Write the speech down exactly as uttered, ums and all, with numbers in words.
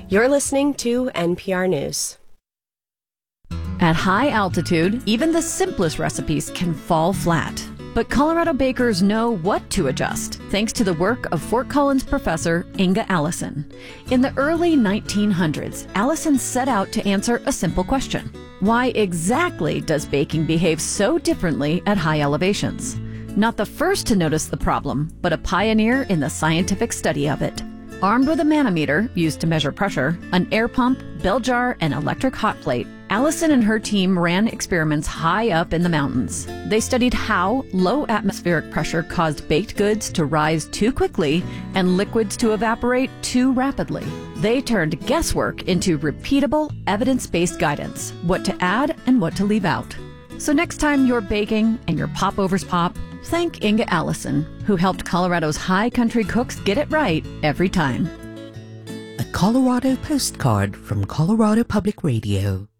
You're listening to N P R News. At high altitude, even the simplest recipes can fall flat. But Colorado bakers know what to adjust, thanks to the work of Fort Collins professor Inga Allison. In the early nineteen hundreds, Allison set out to answer a simple question. Why exactly does baking behave so differently at high elevations? Not the first to notice the problem, but a pioneer in the scientific study of it. Armed with a manometer used to measure pressure, an air pump, bell jar, and electric hot plate, Allison and her team ran experiments high up in the mountains. They studied how low atmospheric pressure caused baked goods to rise too quickly and liquids to evaporate too rapidly. They turned guesswork into repeatable, evidence-based guidance, what to add and what to leave out. So next time you're baking and your popovers pop, thank Inga Allison, who helped Colorado's high country cooks get it right every time. A Colorado postcard from Colorado Public Radio.